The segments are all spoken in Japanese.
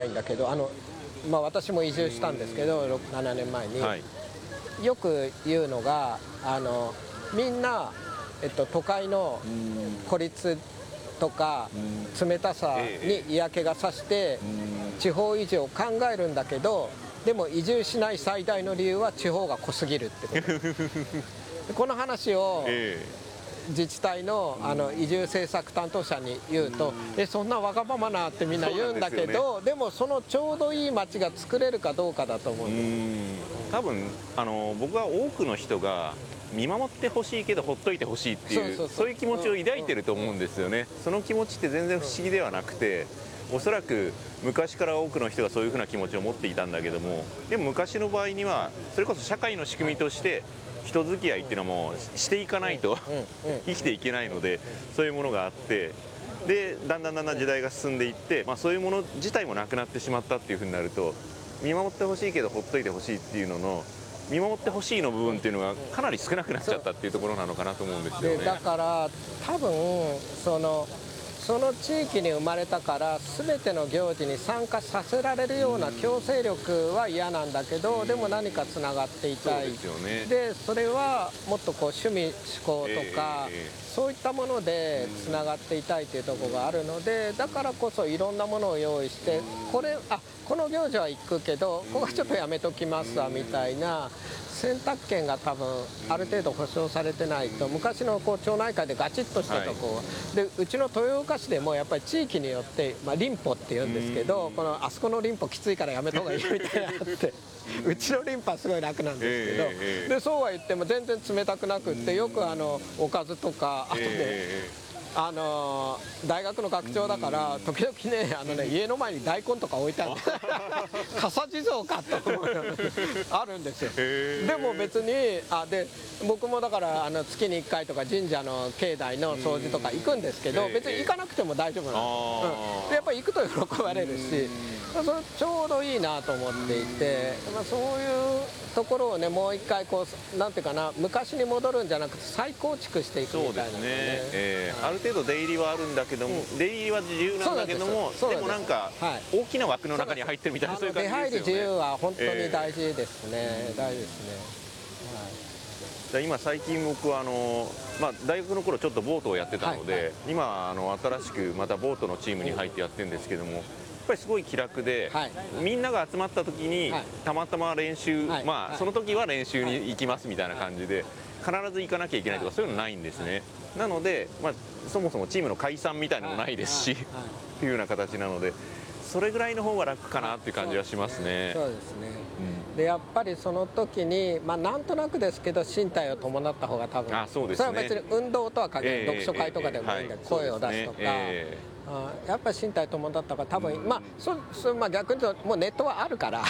んだけど、私も移住したんですけど7年前に、 はい、 よく言うのがみんな、都会の孤立とか冷たさに嫌気がさして地方移住を考えるんだけど、でも移住しない最大の理由は地方が濃すぎるってことこの話を自治体の移住政策担当者に言うと、そんなわがままなってみんな言うんだけど、でもそのちょうどいい街が作れるかどうかだと思うんです。 多分僕は多くの人が見守ってほしいけどほっといてほしいっていうそういう気持ちを抱いてると思うんですよね。その気持ちって全然不思議ではなくて、おそらく昔から多くの人がそういうふうな気持ちを持っていたんだけども、でも昔の場合にはそれこそ社会の仕組みとして人付き合いっていうのもしていかないと生きていけないので、そういうものがあって、でだんだん時代が進んでいって、そういうもの自体もなくなってしまったっていうふうになると、見守ってほしいけどほっといてほしいっていうのの見守ってほしいの部分っていうのがかなり少なくなっちゃったっていうところなのかなと思うんですよね。 だから多分その地域に生まれたから全ての行事に参加させられるような強制力は嫌なんだけど、でも何かつながっていたい。でそれはもっと趣味嗜好とか、そういったものでつながっていたいというところがあるので、だからこそいろんなものを用意して、この行事は行くけどここはちょっとやめときますわみたいな選択権が多分ある程度保障されてないと、昔の町内会でガチッとしたとこで、うちの豊岡市でもやっぱり地域によって、林保って言うんですけど、あそこの林保きついからやめた方がいいみたいなのあってうちの林保はすごい楽なんですけど、でそうは言っても全然冷たくなくって、よくおかずとか、あとね大学の学長だから時々ね家の前に大根とか置いてある笠地蔵かと思うあるんですよ。でも別にで僕もだから月に1回とか神社の境内の掃除とか行くんですけど、別に行かなくても大丈夫なんです。でやっぱり行くと喜ばれるし、それちょうどいいなと思っていて、そういうところをね、もう一回なんていうかな、昔に戻るんじゃなくて再構築していくみたいなね。 ある程度出入りはあるんだけども、出入りは自由なんだけども、でもなんか大きな枠の中に入ってるみたいな、そういう感じですよね。 出入り自由は本当に大事ですね。大事ですね。 今最近僕は大学の頃ちょっとボートをやってたので、今新しくまたボートのチームに入ってやってるんですけども、やっぱりすごい気楽で、みんなが集まった時にたまたま練習、その時は練習に行きますみたいな感じで、必ず行かなきゃいけないとかそういうのないんですね。なので、そもそもチームの解散みたいなのもないですしっていうような形なので、それぐらいの方が楽かなっていう感じはしますね。 そうですね。でやっぱりその時に、なんとなくですけど身体を伴った方が多分、 そうですね、 それは別に運動とは限らない、読書会とかでもいいんだけど、声を出すとか、やっぱり身体伴った方が多分、逆に言うともうネットはあるからもう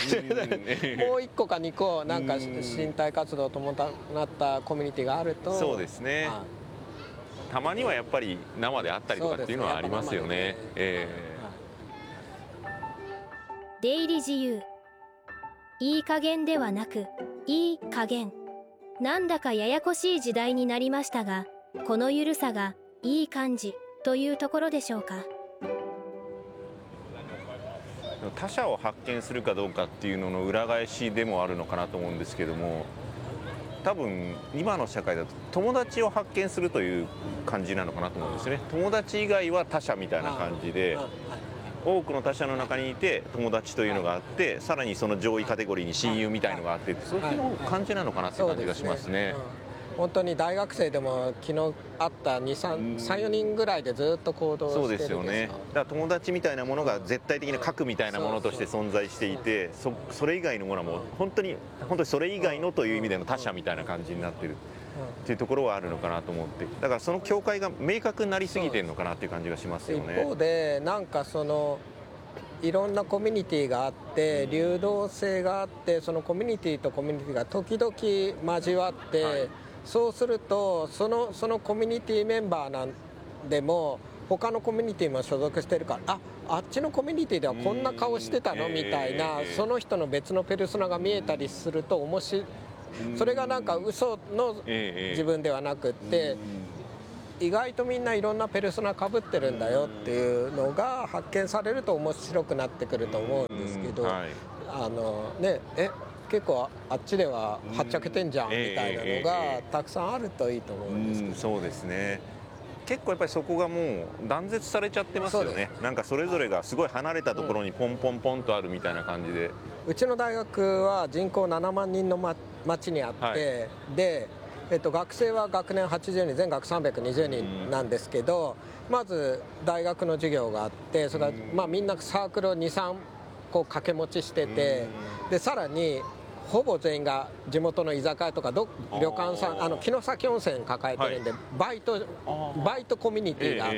1個か2個なんか身体活動を伴ったコミュニティがあると、 そうですね、たまにはやっぱり生であったりとかっていうのはありますよね。 出入り自由、いい加減ではなくいい加減、なんだかややこしい時代になりましたが、このゆるさがいい感じというところでしょうか。 他者を発見するかどうかっていうのの裏返しでもあるのかなと思うんですけども、多分今の社会だと友達を発見するという感じなのかなと思うんですね。友達以外は他者みたいな感じで、多くの他者の中にいて友達というのがあって、さらにその上位カテゴリーに親友みたいのがあって、そういう感じなのかなっていう感じがしますね。 本当に大学生でも昨日会った3、4人ぐらいでずっと行動してるんですよ。 そうですよね。だから友達みたいなものが絶対的な核みたいなものとして存在していて、それ以外のものはもう本当にそれ以外のという意味での他者みたいな感じになってるっていうところはあるのかなと思って、だからその境界が明確になりすぎてるのかなっていう感じがしますよね。 一方でなんかいろんなコミュニティがあって流動性があって、そのコミュニティとコミュニティが時々交わって、そうするとそのコミュニティメンバーなんでも他のコミュニティも所属してるから、あっちのコミュニティではこんな顔してたのみたいな、その人の別のペルソナが見えたりすると面白い。それがなんか嘘の自分ではなくって、 意外とみんないろんなペルソナかぶってるんだよっていうのが発見されると面白くなってくると思うんですけど、 はい、 ね、結構あっちでははっちゃけてんじゃんみたいなのがたくさんあるといいと思うんですけど、 そうですね。結構やっぱりそこがもう断絶されちゃってますよね。なんかそれぞれがすごい離れたところにポンポンポンとあるみたいな感じで、 うちの大学は人口7万人の町にあって、はい、で、学生は学年80人、全学320人なんですけど、まず大学の授業があって、それからみんなサークルを2、3個掛け持ちしてて、でさらにほぼ全員が地元の居酒屋とか旅館さん、城崎温泉抱えてるんで、バイトコミュニティがあって、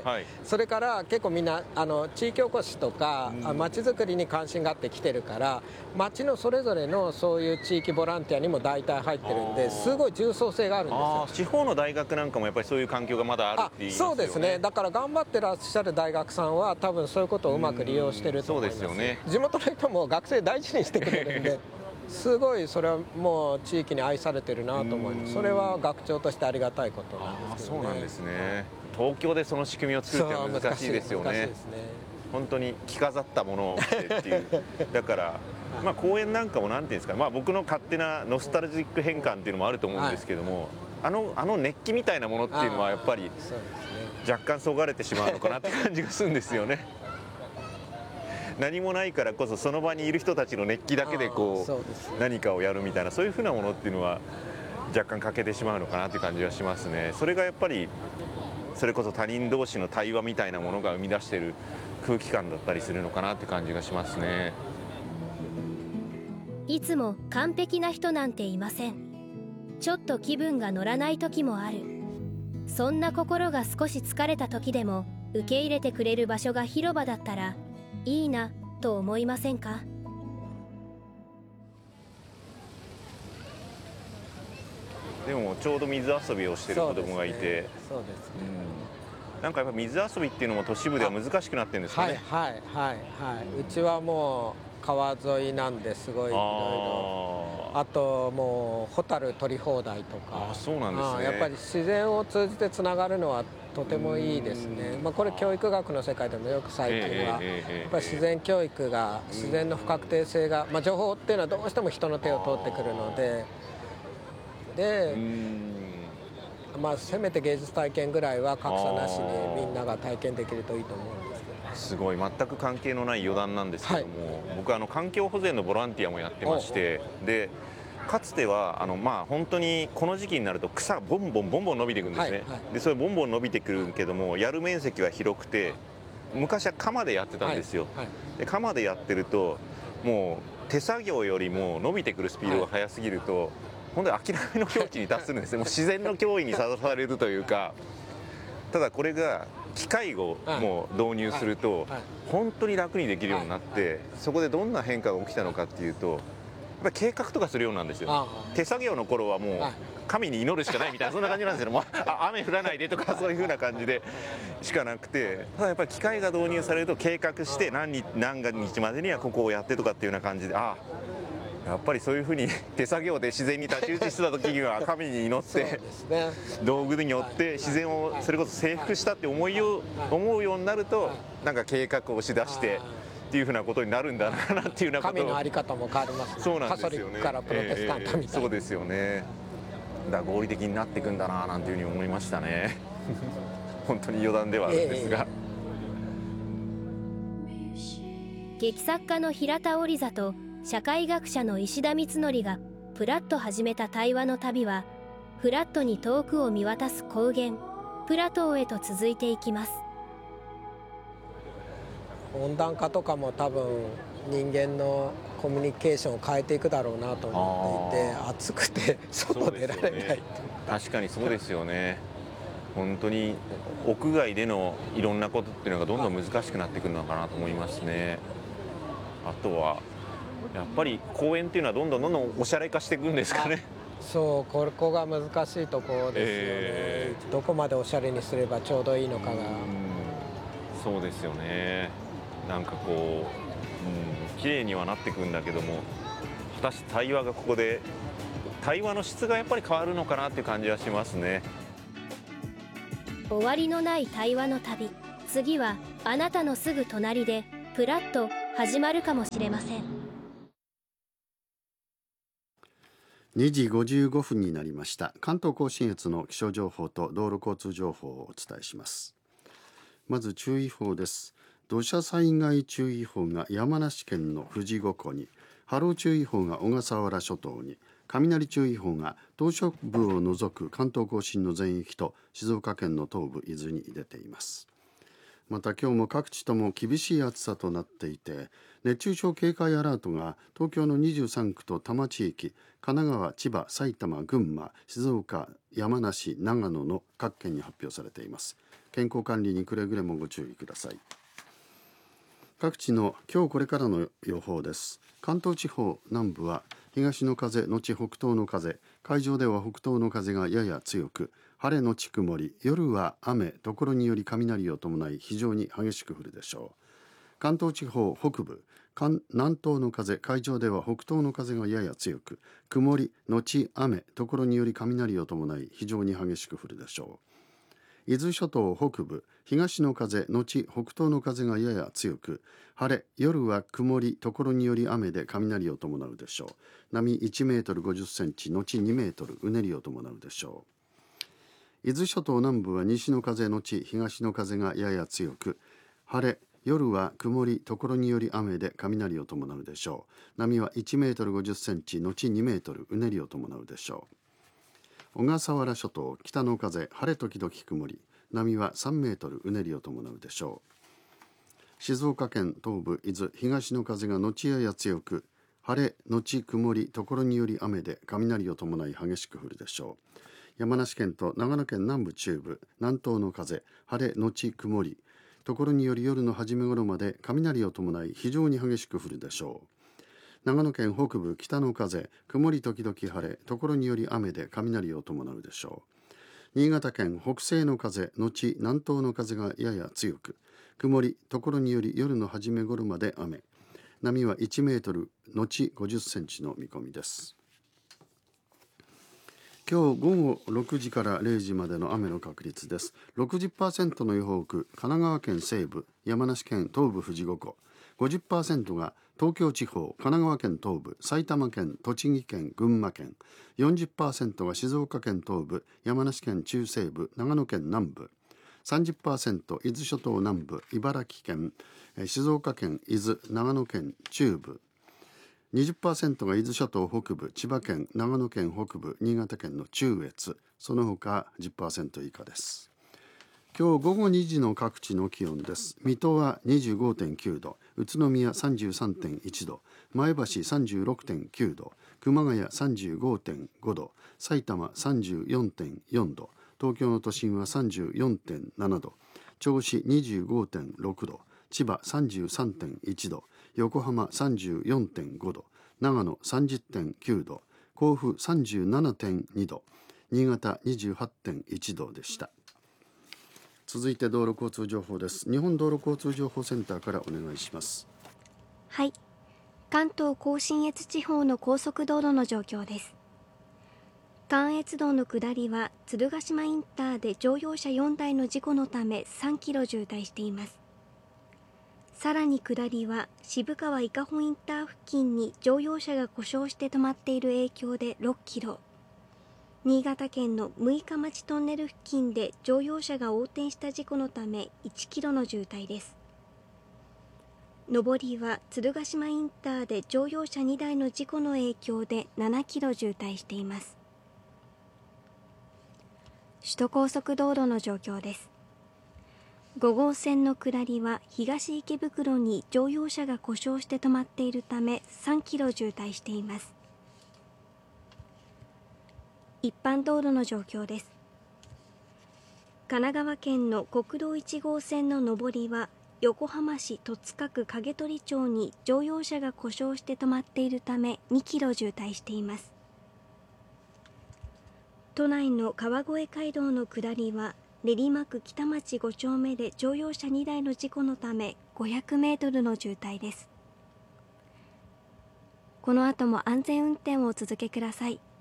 それから結構みんな地域おこしとか街づくりに関心があって来てるから、街のそれぞれのそういう地域ボランティアにも大体入ってるんで、すごい重層性があるんですよ。 地方の大学なんかもやっぱりそういう環境がまだあるって言いますよね。 そうですね。だから頑張ってらっしゃる大学さんは多分そういうことをうまく利用してると思います。 そうですよね。 地元の人も学生大事にしてくれるんで。すごいそれはもう地域に愛されてるなと思います。それは学長としてありがたいことなんですけどね。 そうなんですね。東京でその仕組みを作るってのは難しいですよね。 難しいですね。 本当に着飾ったものを着てっていうだから公園なんかもなんていうんですか、僕の勝手なノスタルジック変換っていうのもあると思うんですけども、あの熱気みたいなものっていうのはやっぱり若干そがれてしまうのかなって感じがするんですよね。何もないからこそその場にいる人たちの熱気だけで何かをやるみたいな、そういうふうなものっていうのは若干欠けてしまうのかなという感じはしますね。それがやっぱりそれこそ他人同士の対話みたいなものが生み出している空気感だったりするのかなという感じがしますね。 いつも完璧な人なんていません。ちょっと気分が乗らない時もある。そんな心が少し疲れた時でも受け入れてくれる場所が広場だったらいいなと思いませんか？ でもちょうど水遊びをしている子供がいて、 そうですね。 なんかやっぱ水遊びっていうのも都市部では難しくなってるんですかね。 うちはもう川沿いなんですごいいろいろ。あともうホタル取り放題とか。 そうなんですね。 やっぱり自然を通じてつながるのはとてもいいですね。これ教育学の世界でもよく最近はやっぱり自然教育が、自然の不確定性が、情報っていうのはどうしても人の手を通ってくるので、せめて芸術体験ぐらいは格差なしにみんなが体験できるといいと思うんですけど。 すごい全く関係のない余談なんですけども、僕環境保全のボランティアもやってまして、でかつては本当にこの時期になると草がボンボン伸びていくんですね。でそれボンボン伸びてくるけども、やる面積は広くて、昔は鎌でやってたんですよ。で鎌でやってるともう手作業よりも伸びてくるスピードが速すぎると、本当に諦めの境地に達するんですね。もう自然の脅威にさらされるというか。ただこれが機械をもう導入すると本当に楽にできるようになって、そこでどんな変化が起きたのかっていうと、やっぱり計画とかするようなんですよ。手作業の頃はもう神に祈るしかないみたいな、そんな感じなんですけども、雨降らないでとかそういう風な感じでしかなくて、ただやっぱり機械が導入されると計画して何日までにはここをやってとかっていうような感じで、やっぱりそういうふうに手作業で自然に太刀打ちしてた時には神に祈って道具によって自然をそれこそ征服したって思うようになると、なんか計画をしだしてっていうふうなことになるんだなっていうようなこと。 神の在り方も変わりますね。 そうなんですよね。 カソリックからプロテスタントみたいな。 そうですよね。だから合理的になっていくんだななんていうふうに思いましたね。本当に余談ではあるんですが。 劇作家の平田織座と社会学者の石田光則がプラッと始めた対話の旅は、フラットに遠くを見渡す高原プラトーへと続いていきます。 温暖化とかも多分人間のコミュニケーションを変えていくだろうなと思っていて、暑くて外出られない。 確かにそうですよね。本当に屋外でのいろんなことっていうのがどんどん難しくなってくるのかなと思いますね。あとはやっぱり公園っていうのはどんどんおしゃれ化していくんですかね。 そう、ここが難しいところですよね。どこまでおしゃれにすればちょうどいいのかが。 そうですよね。なんかこう、綺麗にはなっていくんだけども、果たして対話がここで対話の質がやっぱり変わるのかなっていう感じはしますね。 終わりのない対話の旅。次はあなたのすぐ隣でプラッと始まるかもしれません。 2時55分になりました。関東甲信越の気象情報と道路交通情報をお伝えします。まず注意報です。土砂災害注意報が山梨県の富士五湖に、波浪注意報が小笠原諸島に、雷注意報が島しょ部を除く関東甲信の全域と静岡県の東部伊豆に出ています。また今日も各地とも厳しい暑さとなっていて、熱中症警戒アラートが東京の23区と多摩地域、神奈川、千葉、埼玉、群馬、静岡、山梨、長野の各県に発表されています。健康管理にくれぐれもご注意ください。各地の今日これからの予報です。関東地方南部は東の風のち北東の風、海上では北東の風がやや強く、晴れのち曇り、夜は雨、ところにより雷を伴い非常に激しく降るでしょう。関東地方北部、南東の風、海上では北東の風がやや強く、曇りのち雨、ところにより雷を伴い非常に激しく降るでしょう。伊豆諸島北部、東の風のち北東の風がやや強く、晴れ、夜は曇り、ところにより雨で雷を伴うでしょう。波1メートル50センチのち2メートル、うねりを伴うでしょう。伊豆諸島南部は西の風のち東の風がやや強く、晴れ、夜は曇り、ところにより雨で雷を伴うでしょう。波は1メートル50センチのち2メートル、うねりを伴うでしょう。小笠原諸島北の風、晴れ時々曇り、波は3メートル、うねりを伴うでしょう。静岡県東部伊豆、東の風が後やや強く、晴れ後曇り、ところにより雨で雷を伴い激しく降るでしょう。山梨県と長野県南部中部、南東の風、晴れ後曇り、ところにより夜の初め頃まで雷を伴い非常に激しく降るでしょう。長野県北部北の風、曇り時々晴れ、ところにより雨で雷を伴うでしょう。新潟県北西の風、後南東の風がやや強く、曇り、ところにより夜の初め頃まで雨、波は1メートル後50センチの見込みです。今日午後6時から0時までの雨の確率です。 60% の予報区、神奈川県西部、山梨県東部富士五湖、 50% が東京地方、神奈川県東部、埼玉県、栃木県、群馬県、 40% が静岡県東部、山梨県中西部、長野県南部、 30% 伊豆諸島南部、茨城県、静岡県、伊豆、長野県中部、20% が伊豆諸島北部、千葉県、長野県北部、新潟県の中越、その他 10% 以下です。今日午後2時の各地の気温です。水戸は 25.9 度、宇都宮 33.1 度、前橋 36.9 度、熊谷 35.5 度、埼玉 34.4 度、東京の都心は 34.7 度、銚子 25.6 度、千葉 33.1 度、横浜 34.5 度、長野 30.9 度、甲府 37.2 度、新潟 28.1 度でした。続いて道路交通情報です。日本道路交通情報センターからお願いします。 はい、関東甲信越地方の高速道路の状況です。関越道の下りは鶴ヶ島インターで乗用車4台の事故のため3キロ渋滞しています。さらに下りは渋川伊香保インター付近に乗用車が故障して止まっている影響で6キロ、新潟県の六日町トンネル付近で乗用車が横転した事故のため1キロの渋滞です。上りは鶴ヶ島インターで乗用車2台の事故の影響で7キロ渋滞しています。首都高速道路の状況です。5号線の下りは東池袋に乗用車が故障して止まっているため3キロ渋滞しています。一般道路の状況です。神奈川県の国道1号線の上りは横浜市戸塚区影取町に乗用車が故障して止まっているため2キロ渋滞しています。都内の川越街道の下りは練馬区北町5丁目で乗用車2台の事故のため500メートルの渋滞です。この後も安全運転をお続けください。